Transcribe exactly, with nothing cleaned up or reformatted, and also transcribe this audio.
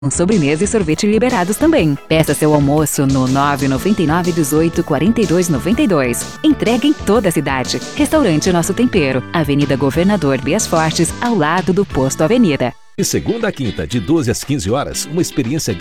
Sobremesa e sorvete liberados também. Peça seu almoço no nove nove nove, dezoito, quarenta e dois, noventa e dois. Entrega em toda a cidade. Restaurante Nosso Tempero, Avenida Governador Bias Fortes, ao lado do Posto Avenida. De segunda a quinta, de doze às quinze horas, uma experiência